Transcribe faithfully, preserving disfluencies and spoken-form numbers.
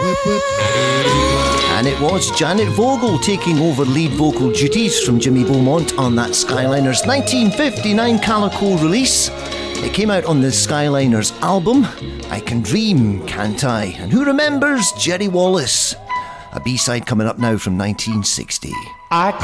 And it was Janet Vogel taking over lead vocal duties from Jimmy Beaumont on that Skyliners nineteen fifty-nine Calico release. It came out on the Skyliners album, I Can Dream, Can't I? And who remembers Jerry Wallace? A B-side coming up now from nineteen sixty. I